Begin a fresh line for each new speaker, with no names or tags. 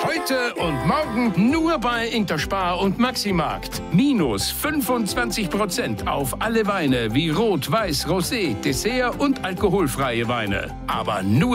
Heute und morgen nur bei Interspar und Maximarkt. Minus 25% auf alle Weine wie Rot, Weiß, Rosé, Dessert und alkoholfreie Weine. Aber nur